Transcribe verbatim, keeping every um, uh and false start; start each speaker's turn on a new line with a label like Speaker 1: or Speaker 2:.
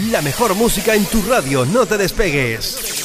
Speaker 1: La mejor música en tu radio, no te despegues.